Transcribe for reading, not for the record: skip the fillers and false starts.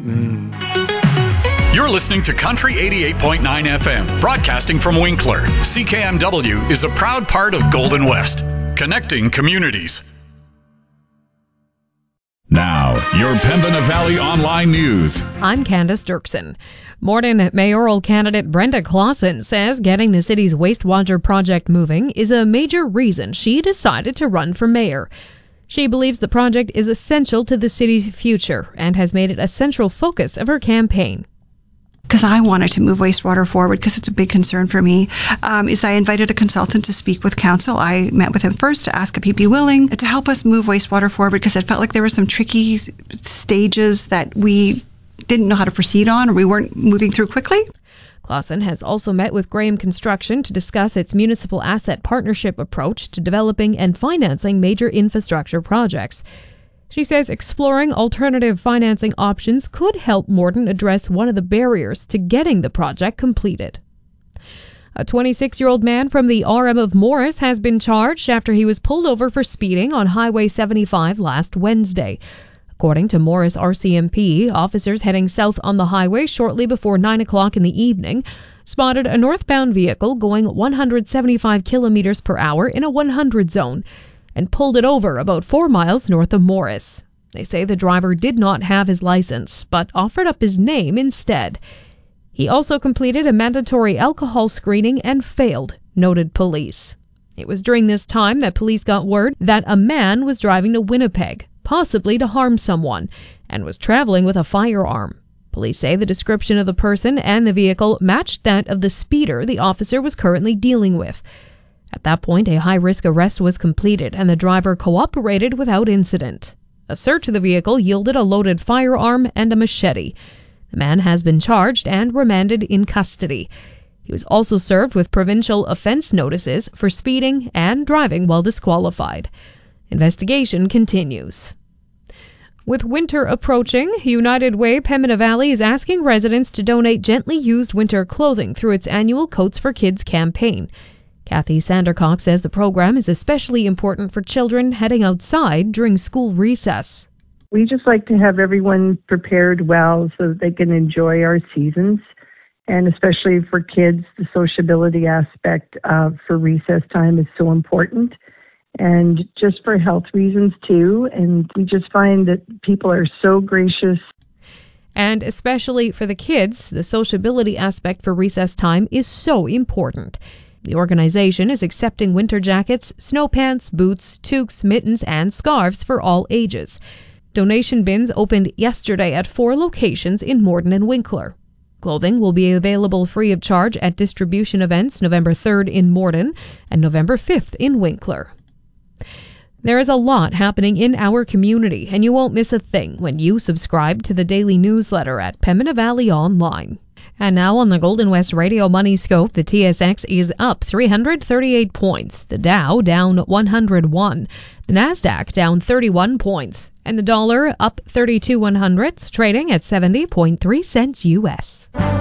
You're listening to Country 88.9 FM, broadcasting from Winkler. CKMW is a proud part of Golden West, connecting communities. Now, your Pembina Valley Online News. I'm Candace Dirksen. Morden mayoral candidate Brenda Clausen says getting the city's wastewater project moving is a major reason she decided to run for mayor. She believes the project is essential to the city's future and has made it a central focus of her campaign. Because I wanted to move wastewater forward, because it's a big concern for me, is I invited a consultant to speak with council. I met with him first to ask if he'd be willing to help us move wastewater forward, because it felt like there were some tricky stages that we didn't know how to proceed on, or we weren't moving through quickly. Clausen has also met with Graham Construction to discuss its municipal asset partnership approach to developing and financing major infrastructure projects. She says exploring alternative financing options could help Morden address one of the barriers to getting the project completed. A 26-year-old man from the RM of Morris has been charged after he was pulled over for speeding on Highway 75 last Wednesday. According to Morris RCMP, officers heading south on the highway shortly before 9 o'clock in the evening spotted a northbound vehicle going 175 kilometers per hour in a 100 zone. And pulled it over about 4 miles north of Morris. They say the driver did not have his license, but offered up his name instead. He also completed a mandatory alcohol screening and failed, noted police. It was during this time that police got word that a man was driving to Winnipeg, possibly to harm someone, and was traveling with a firearm. Police say the description of the person and the vehicle matched that of the speeder the officer was currently dealing with. At that point, a high-risk arrest was completed and the driver cooperated without incident. A search of the vehicle yielded a loaded firearm and a machete. The man has been charged and remanded in custody. He was also served with provincial offense notices for speeding and driving while disqualified. Investigation continues. With winter approaching, United Way Pembina Valley is asking residents to donate gently used winter clothing through its annual Coats for Kids campaign. Kathy Sandercock says the program is especially important for children heading outside during school recess. We just like to have everyone prepared well so that they can enjoy our seasons. And especially for kids, the sociability aspect for recess time is so important. And just for health reasons too. And we just find that people are so gracious. And especially for the kids, the sociability aspect for recess time is so important. The organization is accepting winter jackets, snow pants, boots, toques, mittens, and scarves for all ages. Donation bins opened yesterday at 4 locations in Morden and Winkler. Clothing will be available free of charge at distribution events November 3rd in Morden and November 5th in Winkler. There is a lot happening in our community, and you won't miss a thing when you subscribe to the daily newsletter at Pembina Valley Online. And now on the Golden West Radio Money Scope, the TSX is up 338 points, the Dow down 101, the Nasdaq down 31 points, and the dollar up 32 100ths, trading at 70.3 cents U.S.